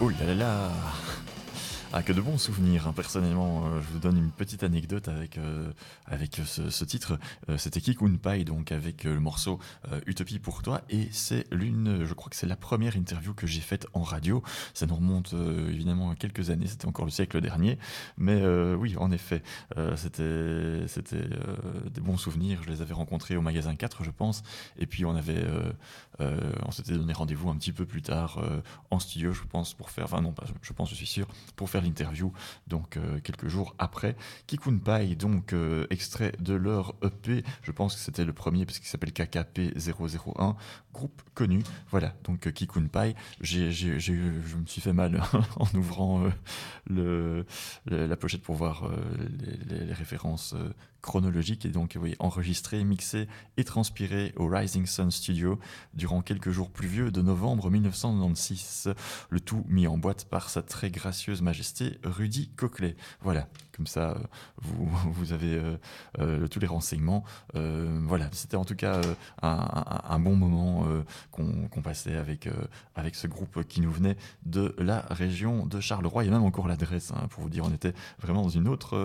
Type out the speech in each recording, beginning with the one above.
Oh là là là. Ah, que de bons souvenirs, hein. Personnellement, je vous donne une petite anecdote avec ce titre. C'était Kikun Pai, donc avec le morceau Utopie pour toi, et je crois que c'est la première interview que j'ai faite en radio. Ça nous remonte évidemment à quelques années, c'était encore le siècle dernier, mais oui, en effet, c'était des bons souvenirs. Je les avais rencontrés au magasin 4, je pense, et puis on s'était donné rendez-vous un petit peu plus tard en studio, je pense, pour faire, enfin non, pas, je pense, je suis sûr, pour faire l'interview, donc quelques jours après. Kikun Pai, donc extrait de leur EP, je pense que c'était le premier parce qu'il s'appelle KKP 001, groupe connu. Voilà, donc Kikun Pai, je me suis fait mal en ouvrant la pochette pour voir les références chronologiques, et donc oui, enregistré, mixé et transpiré au Rising Sun Studio durant quelques jours pluvieux de novembre 1996, le tout mis en boîte par sa très gracieuse majesté Rudy Coclet. Voilà, comme ça vous avez tous les renseignements. Voilà, c'était en tout cas un bon moment qu'on passait avec ce groupe qui nous venait de la région de Charleroi. Il y a même encore l'adresse, hein, pour vous dire, on était vraiment dans une autre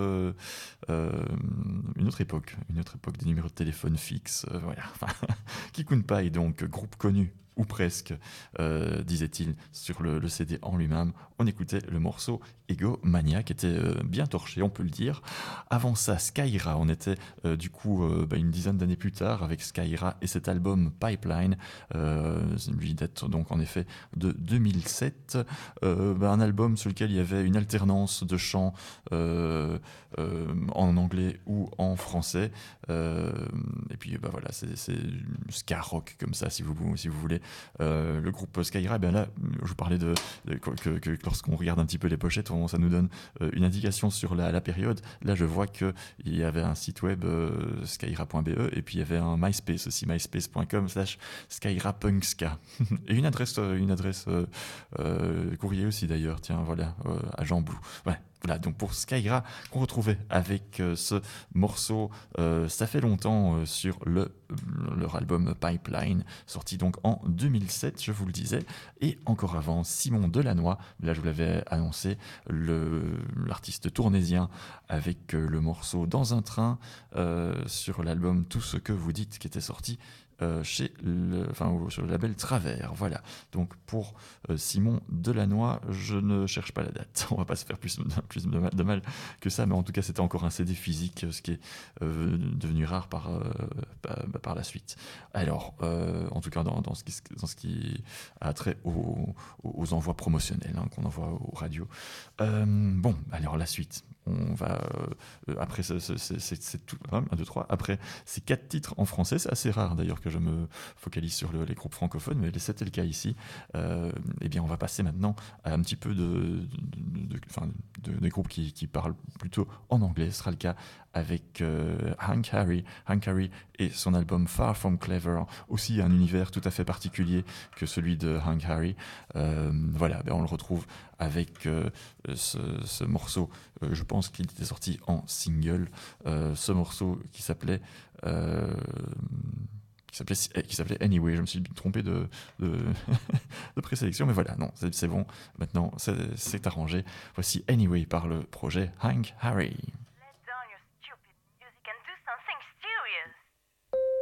époque des numéros de téléphone fixes. Voilà. Kikun Pai, donc groupe connu, ou presque, disait-il sur le CD en lui-même. On écoutait le morceau Ego Mania, qui était bien torché, on peut le dire. Avant ça, Skyra, on était du coup une dizaine d'années plus tard avec Skyra et cet album Pipeline, lui date donc en effet de 2007, un album sur lequel il y avait une alternance de chants en anglais ou en français, et puis voilà, c'est du ska rock comme ça, si vous voulez. Le groupe Skyra, là je vous parlais que lorsqu'on regarde un petit peu les pochettes, ça nous donne une indication sur la période. Là je vois qu'il y avait un site web, skyra.be, et puis il y avait un MySpace aussi, myspace.com/skyrapunkska et une adresse courrier aussi d'ailleurs, tiens, voilà, à Jean Blou. Ouais. Voilà, donc pour Skyra, qu'on retrouvait avec ce morceau, ça fait longtemps, sur leur album Pipeline, sorti donc en 2007, je vous le disais. Et encore avant, Simon Delannoy, là je vous l'avais annoncé, l'artiste tournésien, avec le morceau Dans un train, sur l'album Tout ce que vous dites, qui était sorti sur le label Travers. Voilà, donc pour Simon Delannoy, je ne cherche pas la date, on va pas se faire plus de mal que ça, mais en tout cas c'était encore un CD physique, ce qui est devenu rare par la suite. Alors en tout cas dans ce qui a trait aux envois promotionnels, hein, qu'on envoie aux radios. Bon, alors la suite, on va après c'est tout, 1, 2, 3, après ces 4 titres en français. C'est assez rare d'ailleurs que je me focalise sur les groupes francophones, mais c'était le cas ici. Eh bien on va passer maintenant à un petit peu des groupes qui parlent plutôt en anglais. Ce sera le cas avec Hank Harry et son album Far From Clever, aussi un univers tout à fait particulier que celui de Hank Harry. Voilà, on le retrouve avec ce morceau, je pense qu'il était sorti en single, ce morceau qui s'appelait Anyway. Je me suis trompé de présélection, mais voilà, non, c'est bon, maintenant c'est arrangé. Voici Anyway par le projet Hank Harry.